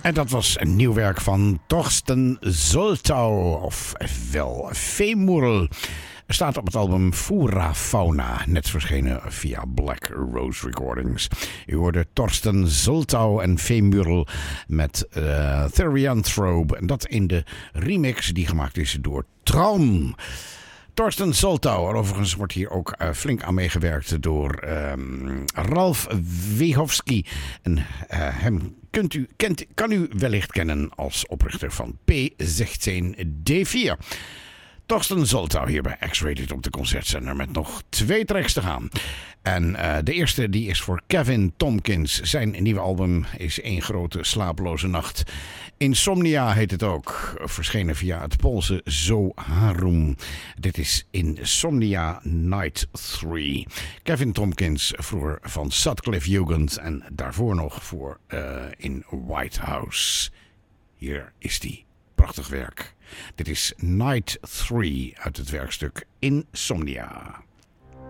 En dat was een nieuw werk van Torsten Soltau, ofwel Femurl. Staat op het album Fura Fauna, net verschenen via Black Rose Recordings. U hoorde Torsten Soltau en Femurl met Therianthrope. En dat in de remix die gemaakt is door Traum. Torsten Soltau, overigens wordt hier ook flink aan meegewerkt door Ralf Wechowski. En hem kan u wellicht kennen als oprichter van P16D4. Torsten Soltau hier bij X-Rated op de Concertzender met nog 2 tracks te gaan. En de eerste die is voor Kevin Tompkins. Zijn nieuwe album is één grote slapeloze nacht. Insomnia heet het ook. Verschenen via het Poolse Zoharum. Dit is Insomnia Night 3. Kevin Tompkins, vroeger van Sutcliffe Jugend en daarvoor nog voor in White House. Hier is die. Prachtig werk. Dit is Night 3 uit het werkstuk Insomnia.